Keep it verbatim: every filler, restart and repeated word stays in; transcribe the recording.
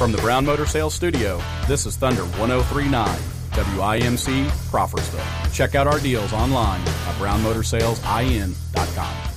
From the Brown Motor Sales Studio, this is Thunder one oh three point nine, W I M C, Crawfordsville. Check out our deals online at brown motor sales in dot com.